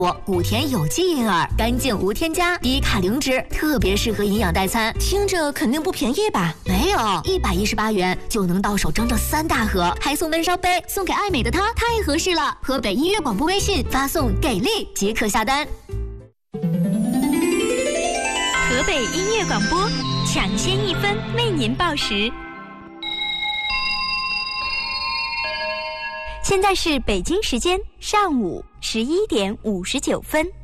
谷田有机银耳，干净无添加，低卡零脂，特别适合营养代餐。 听着肯定不便宜吧？ 没有，118元就能到手整整3大盒，还送闷烧杯，送给爱美的她，太合适了。河北音乐广播微信发送“给力”即可下单。 河北音乐广播，抢先1分为您报时。现在是北京时间上午11点59分。